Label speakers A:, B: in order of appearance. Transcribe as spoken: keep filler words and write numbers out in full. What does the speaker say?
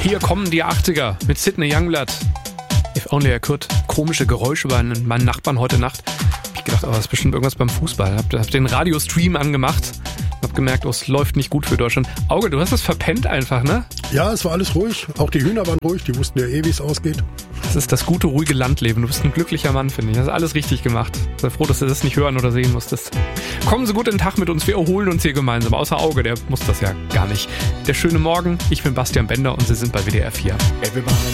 A: Hier kommen die achtziger mit Sidney Youngblood. If only I could. Komische Geräusche bei meinen Nachbarn heute Nacht. Hab ich gedacht, oh, das ist bestimmt irgendwas beim Fußball. Hab, hab den Radiostream angemacht. Hab gemerkt, oh, es läuft nicht gut für Deutschland. Auge, du hast das verpennt einfach, ne?
B: Ja, es war alles ruhig. Auch die Hühner waren ruhig. Die wussten ja eh, wie es ausgeht.
A: Das ist das gute, ruhige Landleben. Du bist ein glücklicher Mann, finde ich. Du hast alles richtig gemacht. Sei froh, dass du das nicht hören oder sehen musstest. Kommen Sie gut in den Tag mit uns. Wir erholen uns hier gemeinsam. Außer Auge, der muss das ja gar nicht. Der schöne Morgen. Ich bin Bastian Bender und Sie sind bei W D R vier.
C: Everybody